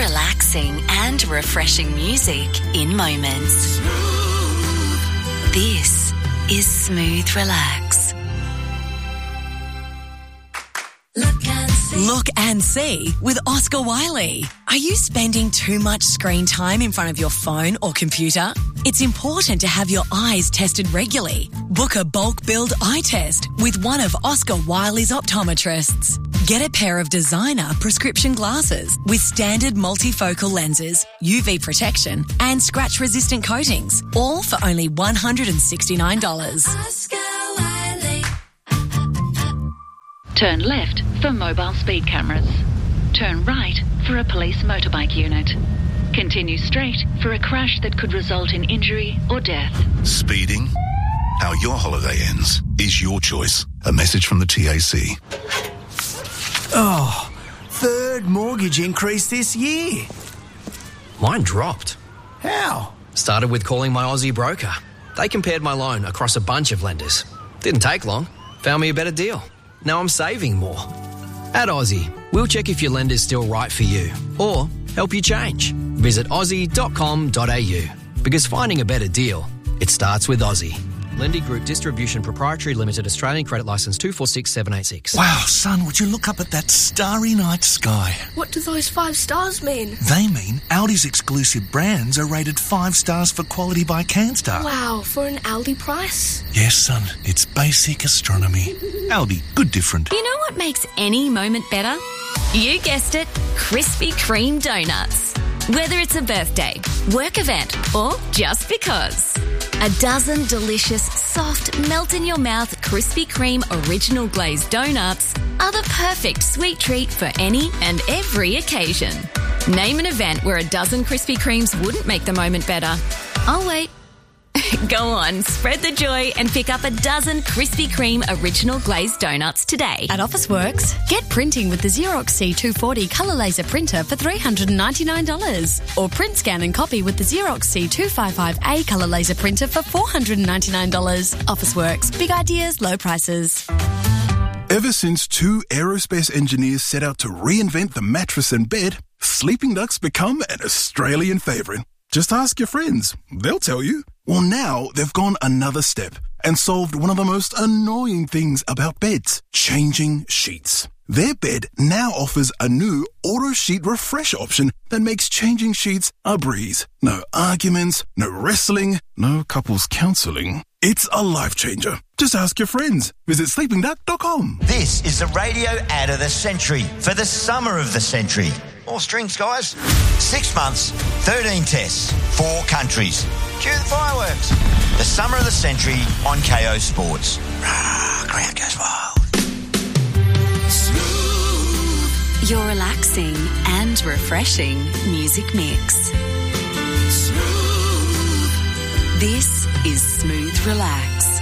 relaxing and refreshing music in moments. This is Smooth Relax. Look and see with Oscar Wiley. Are you spending too much screen time in front of your phone or computer? It's important to have your eyes tested regularly. Book a bulk build eye test with one of Oscar Wiley's optometrists. Get a pair of designer prescription glasses with standard multifocal lenses, UV protection and scratch-resistant coatings, all for only $169. Oscar Wiley. Turn left for mobile speed cameras. Turn right for a police motorbike unit. Continue straight for a crash that could result in injury or death. Speeding? How your holiday ends is your choice. A message from the TAC. Oh, third mortgage increase this year. Mine dropped. How? Started with calling my Aussie broker. They compared my loan across a bunch of lenders. Didn't take long. Found me a better deal. Now I'm saving more. At Aussie, we'll check if your lender's still right for you or help you change. Visit aussie.com.au because finding a better deal, it starts with Aussie. Lendy Group Distribution Proprietary Limited, Australian Credit Licence 246786. Wow, son, would you look up at that starry night sky? What do those 5 stars mean? They mean Audi's exclusive brands are rated 5 stars for quality by CanStar. Wow, for an Aldi price? Yes, son, it's basic astronomy. Aldi, good different. You know what makes any moment better? You guessed it, Krispy Kreme donuts. Whether it's a birthday, work event, or just because. A dozen delicious, soft, melt-in-your-mouth Krispy Kreme original glazed donuts are the perfect sweet treat for any and every occasion. Name an event where a dozen Krispy Kremes wouldn't make the moment better. I'll wait. Go on, spread the joy and pick up a dozen Krispy Kreme original glazed donuts today. At Officeworks, get printing with the Xerox C240 colour laser printer for $399. Or print, scan and copy with the Xerox C255A colour laser printer for $499. Officeworks, big ideas, low prices. Ever since 2 aerospace engineers set out to reinvent the mattress and bed, Sleeping Duck's become an Australian favourite. Just ask your friends. They'll tell you. Well, now they've gone another step and solved one of the most annoying things about beds, changing sheets. Their bed now offers a new auto sheet refresh option that makes changing sheets a breeze. No arguments, no wrestling, no couples counselling. It's a life changer. Just ask your friends. Visit sleepingduck.com. This is the radio ad of the century for the summer of the century. More strings, guys. 6 months, 13 tests, 4 countries. Cue the fireworks. The summer of the century on KO Sports. Crowd goes wild. Smooth. Your relaxing and refreshing music mix. Smooth. This is Smooth Relax.